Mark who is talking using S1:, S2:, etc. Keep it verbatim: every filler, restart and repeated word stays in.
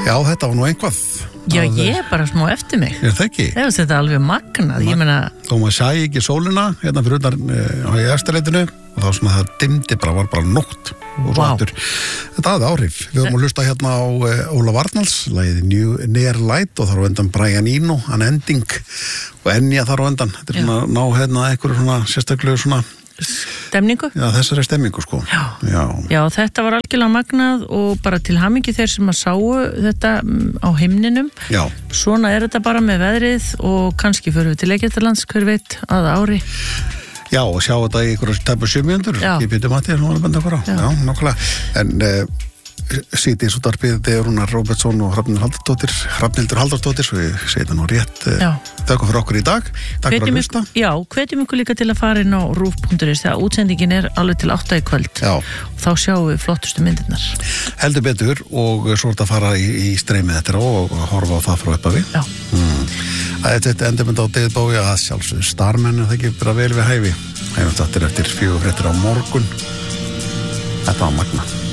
S1: Já, þetta var nú einhvað.
S2: Já, ég er bara smá eftir mig.
S1: Er það ekki?
S2: Þegar þetta er alveg magnað, ég meina...
S1: Þó maður sæi ekki sólina, hérna fyrir utan á í eftirleitinu, og þá svona það dimdi bara, var bara nótt. Og
S2: Vá.
S1: aftur, þetta hafði áhrif. Við vorum að hlusta hérna á uh, Ólaf Arnalds, lagið New Near Light, og þar á endan Brian Eno, Unending, og Enya þar á endan. Þetta er svona ná hérna einhverju svona sérstaklega svona...
S2: Stemningu?
S1: Já, þessari stemningu sko.
S2: Já.
S1: Já.
S2: Já, þetta var algjörlega magnað og bara til hamingju þeir sem að sáu þetta á himninum.
S1: Já.
S2: Svona er þetta bara með veðrið og kannski förum við til Egyptalands, hver veit, að ári.
S1: Já, og sjá þetta í einhverju tæpu sjö mínútur.
S2: Já.
S1: Ég byrju Matti, nú er að benda okkur á. Já, Já nákvæmlega. En uh, sýti í svo darpið Rúnar Róbertsson og Hrafnildur Halldóttir, Hrafnildur Halldóttir, svo ég segi þetta nú rétt.
S2: Já.
S1: Þakka fyrir okkur í dag. Takk fyrir að hlusta.
S2: Já, hvetjum ykkur líka til að fara inn á rúf punktur is þegar útsendingin er alveg til átta í kvöld.
S1: Já.
S2: Og þá sjáum við flottustu myndirnar.
S1: Heldur betur og svo er þetta að fara í, í streymið þetta og, og horfa á það frá uppafi.
S2: Já.
S1: Mm. Þetta endur mynd á David Bowie að sjálfsögðu Starman er það ekki bara vel við hæfi. Hæfum þetta eftir fjögur fréttir á morgun. Þetta var magna.